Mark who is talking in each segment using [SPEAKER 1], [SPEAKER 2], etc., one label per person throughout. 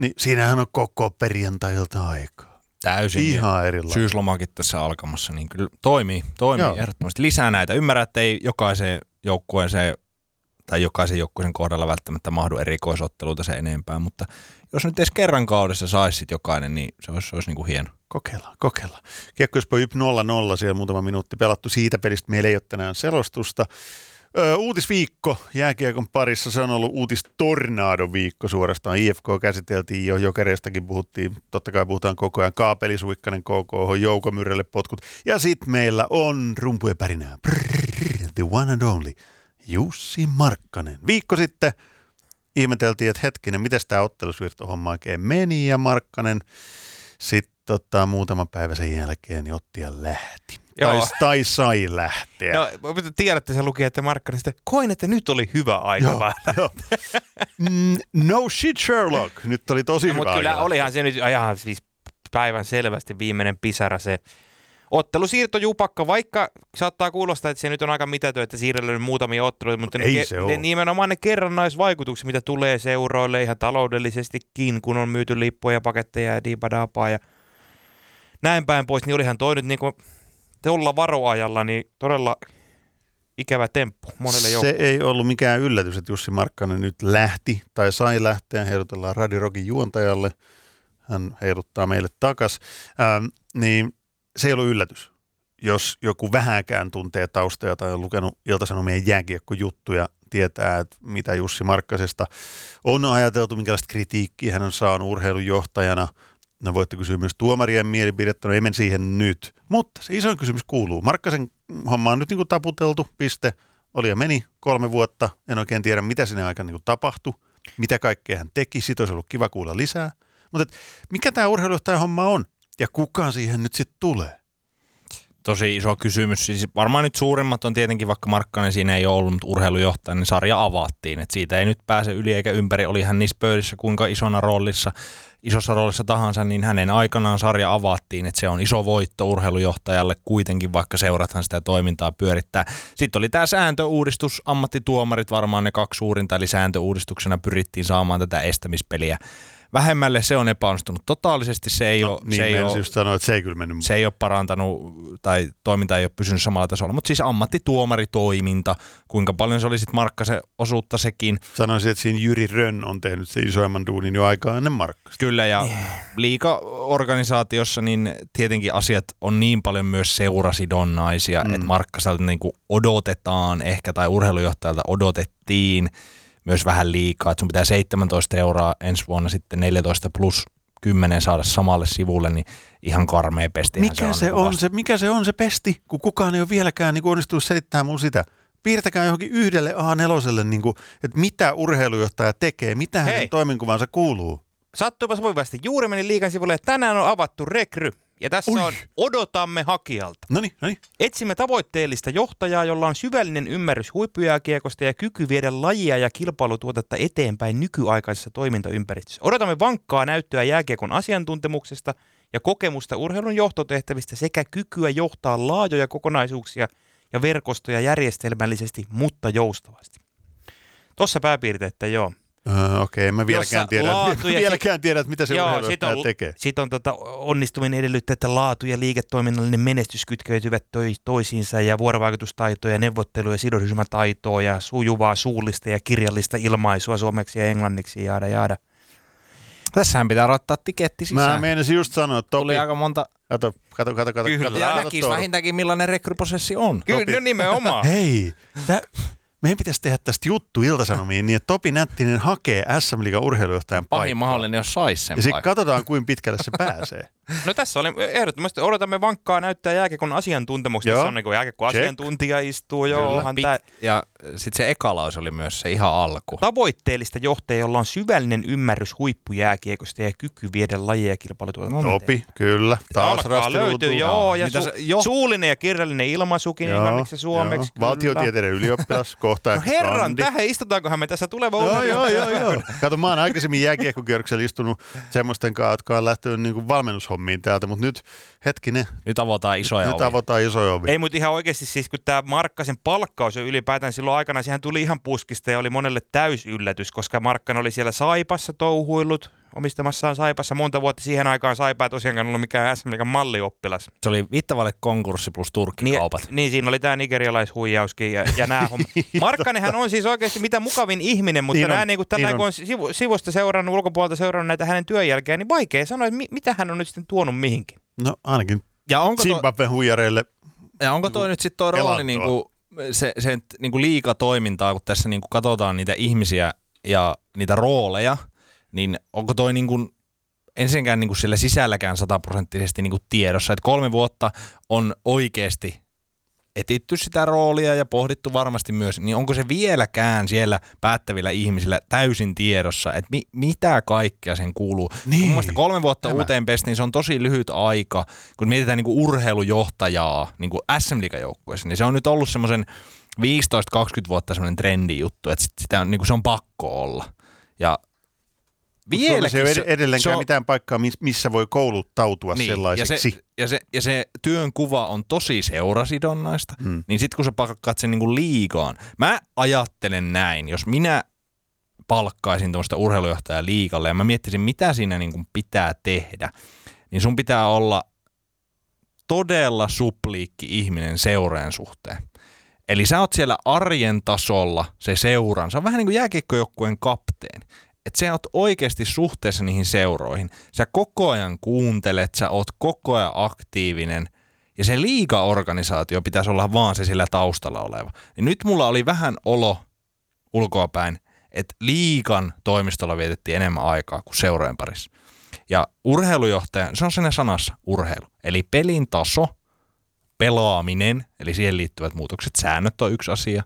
[SPEAKER 1] Niin siinähän on koko perjantai-ilta aikaa.
[SPEAKER 2] Täysin.
[SPEAKER 1] Ihan erilainen.
[SPEAKER 2] Syyslomakin tässä alkamassa, niin kyllä toimii ehdottomasti. Lisää näitä. Ymmärrän, että ei jokaisen joukkueen kohdalla välttämättä mahdu erikoisotteluita se enempää, mutta jos nyt edes kerran kaudessa saisit jokainen, niin se olisi niin kuin hieno.
[SPEAKER 1] Kokeillaan. Kiekko YP 0-0, siellä muutama minuutti pelattu siitä pelistä. Meillä ei ole tänään selostusta. Uutisviikko jääkiekon parissa, se on ollut uutistornado-viikko suorastaan. IFK käsiteltiin jo, Jokereistakin puhuttiin, totta kai puhutaan koko ajan. Kaapeli, Suikkanen, KK, Jouko Myrrelle potkut. Ja sitten meillä on rumpujen pärinää. The one and only Jussi Markkanen. Viikko sitten ihmeteltiin, että hetkinen, miten tämä ottelusvirtohomma oikein meni, ja Markkanen sitten muutama päivä sen jälkeen niin otti ja lähti. Tai sai lähteä.
[SPEAKER 3] No, tiedätte, se luki, että Markkanen sitten, koin, että nyt oli hyvä aika.
[SPEAKER 1] Joo. No shit, Sherlock. Nyt oli tosi hyvä
[SPEAKER 3] mutta
[SPEAKER 1] aika.
[SPEAKER 3] kyllä olihan se nyt ihan siis päivän selvästi viimeinen pisara se ottelusiirto Jupakka, vaikka saattaa kuulostaa, että se nyt on aika mitätön, että siirrellään muutamia otteluita, mutta nimenomaan ne kerrannaisvaikutukset, mitä tulee seuroille ihan taloudellisestikin, kun on myyty lippuja ja paketteja ja diipadaapaa ja näin päin pois, niin olihan toi nyt niin kuin tuolla varoajalla niin todella ikävä temppu monelle joukkueelle.
[SPEAKER 1] Se ei ollut mikään yllätys, että Jussi Markkanen nyt lähti tai sai lähteä. Heilutellaan Radio Rockin juontajalle. Hän heiluttaa meille takas. Niin se ei ollut yllätys. Jos joku vähäkään tuntee taustoja tai on lukenut Ilta-Sanomien jääkiekkojuttuja, tietää, että mitä Jussi Markkasesta on ajateltu, minkälaista kritiikkiä hän on saanut urheilujohtajana. No voitte kysyä myös tuomarien mielipidettä, no ei mene siihen nyt. Mutta se isoin kysymys kuuluu. Markkasen homma on nyt niin kuin taputeltu, piste. Oli ja meni 3 vuotta. En oikein tiedä, mitä sinne aikana niin kuin tapahtui, mitä kaikkea hän teki. Siitä olisi ollut kiva kuulla lisää. Mutta mikä tämä urheilujohtajan homma on ja kuka siihen nyt sitten tulee?
[SPEAKER 2] Tosi iso kysymys. Siis varmaan nyt suurimmat on tietenkin, vaikka Markkanen siinä ei ole ollut, mutta urheilujohtaja, niin sarja avattiin. Et siitä ei nyt pääse yli eikä ympäri. Oli hän niissä pöydissä kuinka isossa roolissa tahansa, niin hänen aikanaan sarja avattiin, että se on iso voitto urheilujohtajalle kuitenkin, vaikka seurathan sitä toimintaa pyörittää. Sitten oli tämä sääntöuudistus, ammattituomarit varmaan ne 2 suurinta, eli sääntöuudistuksena pyrittiin saamaan tätä estämispeliä vähemmälle. Se on epäonnistunut totaalisesti, se ei ole parantanut tai toiminta ei ole pysynyt samalla tasolla, mutta siis ammattituomaritoiminta, kuinka paljon se oli sitten Markkasen osuutta sekin.
[SPEAKER 1] Sanoisin, että siinä Jyri Rönn on tehnyt se isoimman duunin jo aikaa ennen Markkasta.
[SPEAKER 2] Kyllä, ja liigaorganisaatiossa niin tietenkin asiat on niin paljon myös seurasidonnaisia, että Markkaselta niin kuin odotetaan ehkä, tai urheilujohtajalta odotettiin myös vähän liikaa, että sun pitää 17 € ensi vuonna sitten 14 plus 10 saada samalle sivulle, niin ihan karmea pesti.
[SPEAKER 1] Mikä se on se pesti, kun kukaan ei ole vieläkään niin onnistunut selittämään mun sitä. Piirtäkää johonkin yhdelle A4, niin kuin, että mitä urheilujohtaja tekee, mitä hänen toimenkuvansa kuuluu.
[SPEAKER 3] Sattuipa sopivasti. Juuri meni liigan sivulle, että tänään on avattu rekry. Ja tässä on odotamme hakijalta.
[SPEAKER 1] Noniin.
[SPEAKER 3] Etsimme tavoitteellista johtajaa, jolla on syvällinen ymmärrys huippujääkiekosta ja kyky viedä lajia ja kilpailutuotetta eteenpäin nykyaikaisessa toimintaympäristössä. Odotamme vankkaa näyttöä jääkiekon asiantuntemuksesta ja kokemusta urheilun johtotehtävistä sekä kykyä johtaa laajoja kokonaisuuksia ja verkostoja järjestelmällisesti, mutta joustavasti. Tuossa pääpiirteet, joo.
[SPEAKER 1] Okei, mä vieläkään tiedä, että mitä se urheilujohtaja tekee.
[SPEAKER 3] Sitten on onnistuminen edellyttää, että laatu ja liiketoiminnallinen menestys kytkeytyvät toisiinsa ja vuorovaikutustaitoja, neuvottelu- ja sidosryhmätaitoa ja sujuvaa suullista ja kirjallista ilmaisua suomeksi ja englanniksi, jaada.
[SPEAKER 2] Tässähän pitää ottaa tiketti sisään.
[SPEAKER 1] Mä meinasin just sanoa, että
[SPEAKER 2] tuli aika monta.
[SPEAKER 1] Kato.
[SPEAKER 2] Kyllä, ja näkisi vähintäänkin millainen rekryprosessi on.
[SPEAKER 3] Kyllä, nimenomaan.
[SPEAKER 1] Hei, meidän pitäisi tehdä tästä juttu Ilta-Sanomiin niin, että Topi Nättinen hakee SM-liigan urheilujohtajan paikkaa.
[SPEAKER 2] Pahin mahdollinen, jos saisi sen
[SPEAKER 1] ja sitten katsotaan, kuinka pitkälle se pääsee.
[SPEAKER 3] No tässä oli ehdottomasti, odotamme vankkaa näyttää jääkiekon asiantuntemuksesta. Tässä on niin kuin jääkiekon asiantuntija istuu,
[SPEAKER 2] ja sitten se ekalaus oli myös se ihan alku.
[SPEAKER 3] Tavoitteellista johtajaa, jolla on syvällinen ymmärrys huippujääkiekosta ja kyky viedä lajia ja kilpailutuotantoa.
[SPEAKER 1] Topi, kyllä. Taas
[SPEAKER 3] löytyy, joo. Ja suullinen ja kirjallinen ilmaisukin, englanniksi ja suomeksi.
[SPEAKER 1] Valtiotieteiden ylioppilas, kohta.
[SPEAKER 3] No herran, tähän istutaankohan me tässä tuleva
[SPEAKER 1] Joo. Kato, mä oon aikaisemmin jääkiekkokierroksella istunut semmoisten kanssa, jotka on lähtenyt niin valmennushommiin täältä, mutta nyt hetkinen.
[SPEAKER 2] Nyt avataan isoja
[SPEAKER 1] ovia.
[SPEAKER 3] Ei, mutta ihan oikeasti siis, kun tämä Markkasen palkkaus on ylipäätään silloin aikana, sehän tuli ihan puskista ja oli monelle täysyllätys, koska Markkanen oli siellä Saipassa touhuillut, omistamassaan Saipassa monta vuotta. Siihen aikaan Saipa ei tosiaankaan ollut mikään SM-liigan mallioppilas.
[SPEAKER 2] Se oli Vittavalle konkurssi plus Turkkikaupat.
[SPEAKER 3] Niin, siinä oli tämä nigerialaishuijauskin ja nämä hommat. Markkanenhan on siis oikeasti mitä mukavin ihminen, mutta kun on sivusta seurannut, ulkopuolelta seurannut näitä hänen työjälkeen, niin vaikea sanoa, että mitä hän on nyt sitten tuonut mihinkin.
[SPEAKER 1] No ainakin Zimbabwen huijareille.
[SPEAKER 2] Ja onko toi nyt sitten toi rooli se niinku liigatoimintaa, kun tässä niinku katsotaan niitä ihmisiä ja niitä rooleja, niin onko toi niinku ensinnäkään niinku siellä sisälläkään 100% niinku tiedossa, että 3 vuotta on oikeasti etitty sitä roolia ja pohdittu varmasti myös, niin onko se vieläkään siellä päättävillä ihmisillä täysin tiedossa, että mitä kaikkea sen kuuluu. Mun mielestä 3 vuotta uuteen pestiin, se on tosi lyhyt aika, kun mietitään niinku urheilujohtajaa niinku SM-liigajoukkueessa, niin se on nyt ollut semmoisen 15-20 vuotta semmoinen trendijuttu, että sitä on, niinku se on pakko olla. Ja
[SPEAKER 1] Suomessa ei ole edelleenkään mitään paikkaa, missä voi kouluttautua sellaiseksi.
[SPEAKER 2] Ja se työn kuva on tosi seurasidonnaista, niin sitten kun sä palkkaat sen niinku liigaan. Mä ajattelen näin, jos minä palkkaisin tuosta urheilujohtajaa liigalle ja mä miettisin, mitä siinä niinku pitää tehdä, niin sun pitää olla todella supliikki ihminen seurojen suhteen. Eli sä oot siellä arjen tasolla se seuran. Se on vähän niin kuin jääkiekkojoukkueen kapteeni. Että sä oot oikeasti suhteessa niihin seuroihin. Sä koko ajan kuuntelet, sä oot koko ajan aktiivinen. Ja se liigaorganisaatio pitäisi olla vaan se sillä taustalla oleva. Ja nyt mulla oli vähän olo ulkoapäin, että liigan toimistolla vietettiin enemmän aikaa kuin seurojen parissa. Ja urheilujohtaja, se on siinä sanassa urheilu. Eli pelin taso, pelaaminen, eli siihen liittyvät muutokset, säännöt on yksi asia.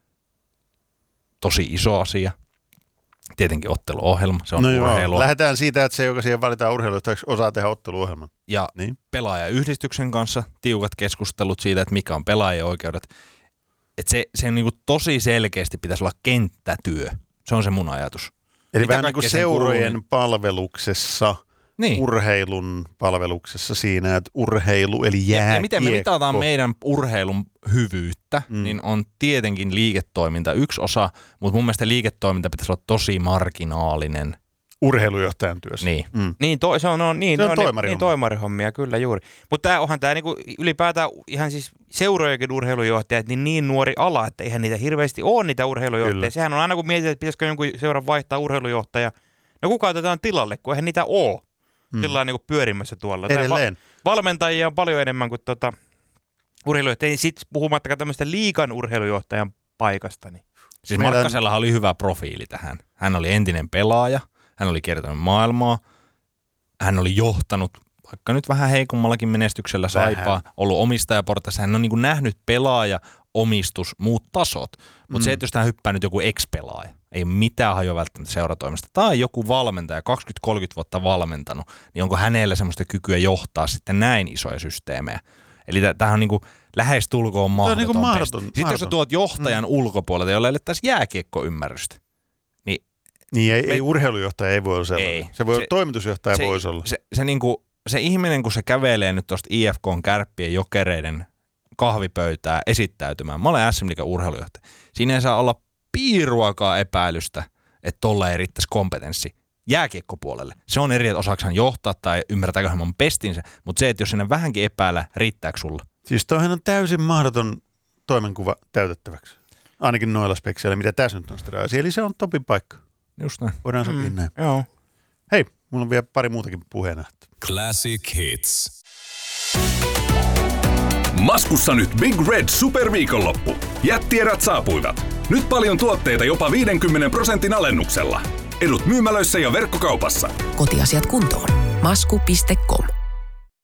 [SPEAKER 2] Tosi iso asia. Tietenkin otteluohjelma, se on urheilua.
[SPEAKER 1] Lähdetään siitä, että se, joka siihen valitaan urheilujohtajaksi, osaa tehdä otteluohjelman.
[SPEAKER 2] Ja pelaajayhdistyksen kanssa tiukat keskustelut siitä, että mikä on pelaajien oikeudet. Että se niin kuin tosi selkeästi pitäisi olla kenttätyö. Se on se mun ajatus.
[SPEAKER 1] Eli mitä vähän niin kuin seurojen palveluksessa, urheilun palveluksessa siinä, että urheilu eli jääkiekko. Ja
[SPEAKER 2] miten me mitataan meidän urheilun hyvyyttä, niin on tietenkin liiketoiminta yksi osa, mutta mun mielestä liiketoiminta pitäisi olla tosi marginaalinen.
[SPEAKER 1] Urheilujohtajan työssä.
[SPEAKER 2] Niin.
[SPEAKER 1] Se on
[SPEAKER 3] toimarihommia, kyllä juuri. Mutta onhan tämä niinku ylipäätään ihan siis seurojenkin urheilujohtajat niin nuori ala, että eihän niitä hirveästi ole niitä urheilujohtajia. Kyllä. Sehän on aina kun mietitään, että pitäisikö jonkun seuran vaihtaa urheilujohtaja. No kuka otetaan tilalle, kun eihän niitä ole. Sillä niin pyörimässä tuolla.
[SPEAKER 1] Edelleen.
[SPEAKER 3] Valmentajia on paljon enemmän kuin urheilujohtajia. Sitten puhumattakaan tämmöistä liigan urheilujohtajan paikasta. Niin.
[SPEAKER 2] Siis Markkasellahan oli hyvä profiili tähän. Hän oli entinen pelaaja, hän oli kiertänyt maailmaa, hän oli johtanut, vaikka nyt vähän heikommallakin menestyksellä Saipaa, ollut omistajaportaissa. Hän on niin kuin nähnyt pelaaja, omistus, muut tasot. Mutta se, että jos hän hyppää nyt joku ex-pelaaja, ei mitään hajoa välttämättä seuratoimista, tai joku valmentaja, 20-30 vuotta valmentanut, niin onko hänellä semmoista kykyä johtaa sitten näin isoja systeemejä? Eli tämähän on niin lähestulkoon mahdoton. Sitten jos sä tuot johtajan ulkopuolelta, jolla ei ole taas jääkiekkoymmärrystä,
[SPEAKER 1] niin ei urheilujohtaja ei voi olla sellainen. Se voi toimitusjohtaja voisi olla.
[SPEAKER 2] Se ihminen, kun se kävelee nyt tuosta IFK:n Kärppien Jokereiden kahvipöytää esittäytymään. Mä olen SM-liigan urheilujohtaja. Siinä ei saa olla piiruakaan epäilystä, että tolla ei riittäisi kompetenssi jääkiekkopuolelle. Se on eri, että osaako hän johtaa tai ymmärtääkö hän on pestinsä, mutta se, että jos sinne vähänkin epäillä, riittääkö sulla?
[SPEAKER 1] Siis toihan on täysin mahdoton toimenkuva täytettäväksi. Ainakin noilla spekseillä, mitä tässä nyt on sitä. Eli se on topin paikka.
[SPEAKER 2] Just näin.
[SPEAKER 1] Voidaan sopia näin.
[SPEAKER 3] Joo.
[SPEAKER 1] Hei, mulla on vielä pari muutakin puheena.
[SPEAKER 4] Classic Hits. Maskussa nyt Big Red Superviikonloppu. Jättierät saapuivat. Nyt paljon tuotteita jopa 50% alennuksella. Edut myymälöissä ja verkkokaupassa.
[SPEAKER 5] Kotiasiat kuntoon. Masku.com